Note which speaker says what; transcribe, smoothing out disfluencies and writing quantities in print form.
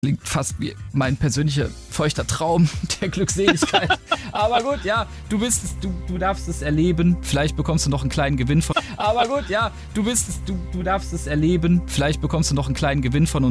Speaker 1: Klingt fast wie mein persönlicher feuchter Traum der Glückseligkeit. Aber gut, ja, du darfst es erleben. Vielleicht bekommst du noch einen kleinen Gewinn von. Aber gut, ja, du darfst es erleben. Vielleicht bekommst du noch einen kleinen Gewinn von uns.